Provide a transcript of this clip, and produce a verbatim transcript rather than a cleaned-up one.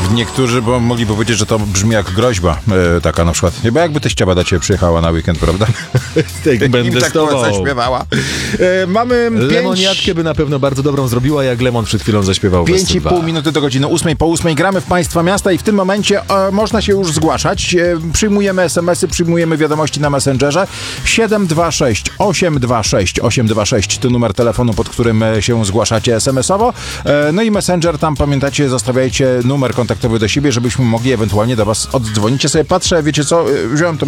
Niektórzy bo mogliby powiedzieć, że to brzmi jak groźba e, taka na przykład. Chyba jakby teściowa do ciebie przyjechała na weekend, prawda? Tak, będę tak z tobą. zaśpiewała. E, mamy Lemoniatkę pięć... by na pewno bardzo dobrą zrobiła, jak Lemon przed chwilą zaśpiewał. Pięć i pół minuty do godziny ósmej po ósmej. Gramy w Państwa Miasta i w tym momencie e, można się już zgłaszać. E, przyjmujemy es em esy, przyjmujemy wiadomości na Messengerze. siedem dwa sześć osiem dwa sześć osiem dwa sześć to numer telefonu, pod którym się zgłaszacie es em esowo. E, no i Messenger, tam pamiętacie, zostawiajcie numer kontaktowy do siebie, żebyśmy mogli ewentualnie do was oddzwonić. Ja sobie patrzę, wiecie co, wziąłem to